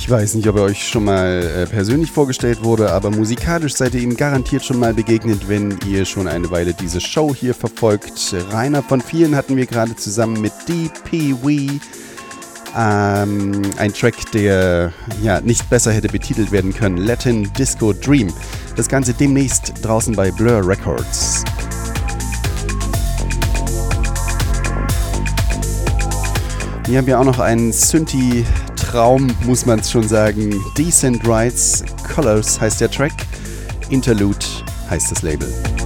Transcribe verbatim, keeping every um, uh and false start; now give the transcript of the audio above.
Ich weiß nicht, ob er euch schon mal äh, persönlich vorgestellt wurde, aber musikalisch seid ihr ihm garantiert schon mal begegnet, wenn ihr schon eine Weile diese Show hier verfolgt. Rainer von vielen hatten wir gerade zusammen mit D P W. Ähm, ein Track, der ja nicht besser hätte betitelt werden können. Latin Disco Dream. Das Ganze demnächst draußen bei Blur Records. Hier haben wir auch noch einen Synthi-Traum, muss man es schon sagen. Decent Rights, Colors heißt der Track, Interlude heißt das Label.